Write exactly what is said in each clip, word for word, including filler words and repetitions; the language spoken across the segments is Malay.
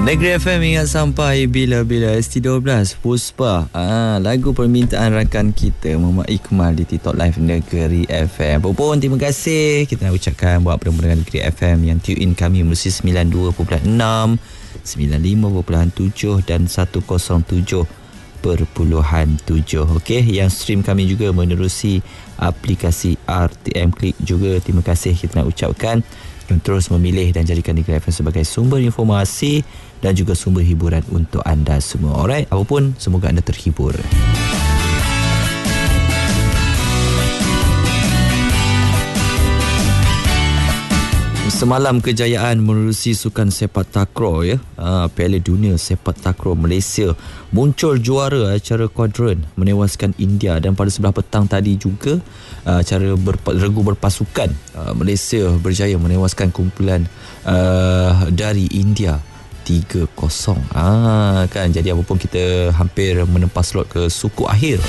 Negeri F M ingat sampai bila-bila. S T dua belas Puspa, ah, lagu permintaan rakan kita Muhammad Iqmal di TikTok Live Negeri F M. Apapun, terima kasih kita nak ucapkan buat pendengar Negeri F M yang tune in kami melalui sembilan puluh dua perpuluhan enam, sembilan puluh lima perpuluhan tujuh dan seratus tujuh perpuluhan tujuh. Okey, yang stream kami juga menerusi aplikasi R T M Click juga. Terima kasih kita nak ucapkan dan terus memilih dan jadikan Negeri F M sebagai sumber informasi dan juga sumber hiburan untuk anda semua. Alright, apapun, semoga anda terhibur. Semalam kejayaan menerusi sukan sepak takraw ya. Ha, Piala Dunia Sepak Takraw Malaysia muncul juara acara kuadran menewaskan India, dan pada sebelah petang tadi juga acara berpa, regu berpasukan uh, Malaysia berjaya menewaskan kumpulan uh, dari India tiga kosong. Ah kan, jadi apapun kita hampir menempas slot ke suku akhir.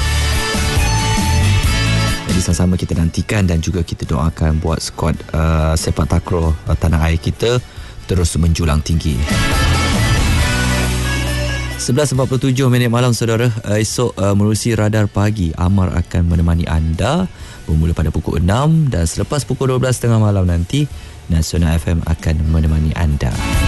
Jadi sama-sama kita nantikan dan juga kita doakan buat skuad uh, sepak takraw uh, tanah air kita terus menjulang tinggi. sebelas empat puluh tujuh minit malam saudara. Uh, esok uh, menerusi Radar Pagi, Amar akan menemani anda bermula pada pukul enam, dan selepas pukul dua belas tiga puluh malam nanti Nasional F M akan menemani anda.